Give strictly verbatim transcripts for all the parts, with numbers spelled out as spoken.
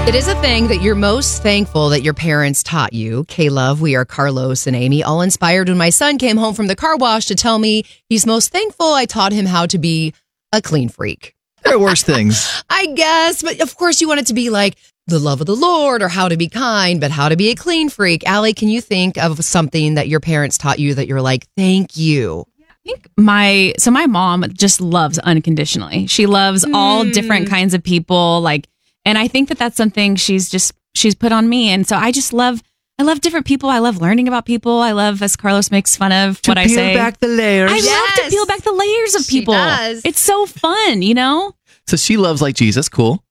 It is a thing that you're most thankful that your parents taught you. K-Love, we are Carlos and Amy, all inspired when my son came home from the car wash to tell me he's most thankful I taught him how to be a clean freak. There are worse things. I guess, but of course you want it to be like the love of the Lord or how to be kind, but how to be a clean freak. Allie, can you think of something that your parents taught you that you're like, thank you? I think my, so my mom just loves unconditionally. She loves mm. all different kinds of people. Like, and I think that that's something she's just, she's put on me. And so I just love, I love different people. I love learning about people. I love, as Carlos makes fun of to what I say. peel back the layers. I Yes. love to peel back the layers of people. She does. It's so fun, you know? So she loves like Jesus. Cool.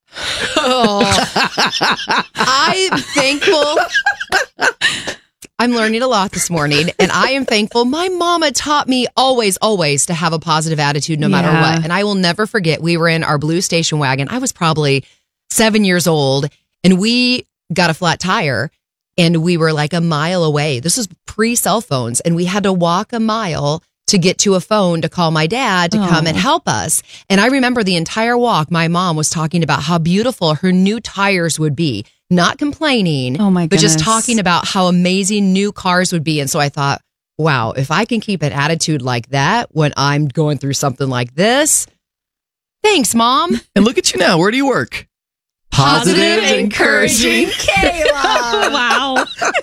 Oh, I'm thankful. I'm learning a lot this morning, and I am thankful. My mama taught me always, always to have a positive attitude no matter Yeah. what. And I will never forget, we were in our blue station wagon. I was probably seven years old, and we got a flat tire, and we were like a mile away. This was pre-cell phones, and we had to walk a mile to get to a phone to call my dad to Oh. come and help us. And I remember the entire walk, my mom was talking about how beautiful her new tires would be, not complaining, Oh my but just goodness. talking about how amazing new cars would be. And so I thought, wow, if I can keep an attitude like that when I'm going through something like this, thanks, Mom. And look at you now. Where do you work? Positive, encouraging Kayla. Wow.